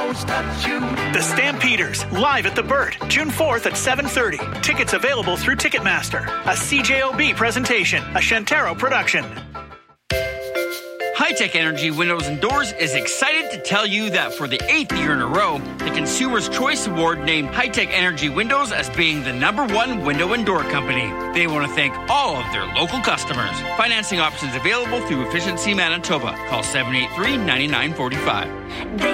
windows touch you. The Stampeders, live at the Burt, June 4th at 7:30. Tickets available through Ticketmaster. A CJOB presentation, a Shantaro production. High-Tech Energy Windows and Doors is excited to tell you that for the 8th year in a row, the Consumer's Choice Award named High-Tech Energy Windows as being the #1 window and door company. They want to thank all of their local customers. Financing options available through Efficiency Manitoba. Call 783-9945.